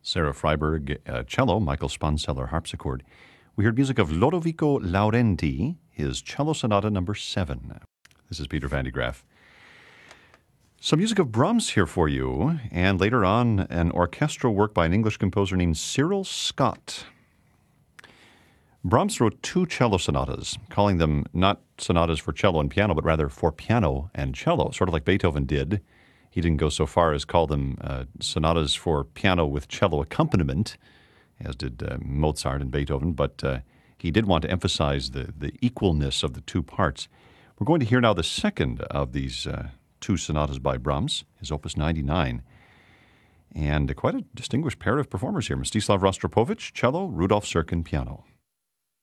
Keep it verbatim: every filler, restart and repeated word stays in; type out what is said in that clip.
Sarah Freiberg, uh, cello, Michael Sponseller, harpsichord. We heard music of Lodovico Laurenti, his Cello Sonata number seven. This is Peter Van de Graaff. Some music of Brahms here for you, and later on, an orchestral work by an English composer named Cyril Scott. Brahms wrote two cello sonatas, calling them not sonatas for cello and piano, but rather for piano and cello, sort of like Beethoven did. He didn't go so far as call them uh, sonatas for piano with cello accompaniment, as did uh, Mozart and Beethoven, but uh, he did want to emphasize the, the equalness of the two parts. We're going to hear now the second of these uh, two sonatas by Brahms, his Opus ninety-nine. And uh, quite a distinguished pair of performers here. Mstislav Rostropovich, cello, Rudolf Serkin, piano.